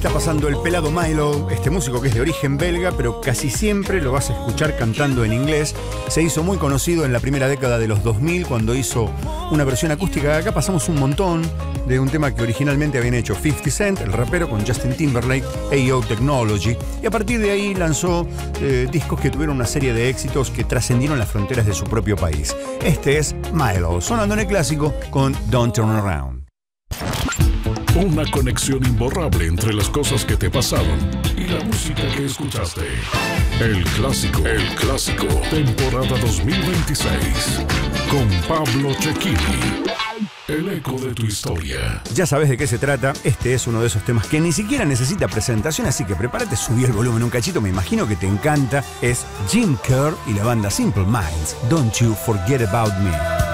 está pasando el pelado Milo, este músico que es de origen belga, pero casi siempre lo vas a escuchar cantando en inglés. Se hizo muy conocido en la primera década de los 2000 cuando hizo una versión acústica. Acá pasamos un montón de un tema que originalmente habían hecho 50 Cent, el rapero, con Justin Timberlake, A.O. Technology. Y a partir de ahí lanzó discos que tuvieron una serie de éxitos que trascendieron las fronteras de su propio país. Este es Milo, sonando en el clásico con Don't Turn Around. Una conexión imborrable entre las cosas que te pasaron y la música que escuchaste. El clásico, temporada 2026, con Pablo Cecchini. El eco de tu historia. Ya sabes de qué se trata. Este es uno de esos temas que ni siquiera necesita presentación, así que prepárate, subí el volumen un cachito, me imagino que te encanta. Es Jim Kerr y la banda Simple Minds, Don't You Forget About Me.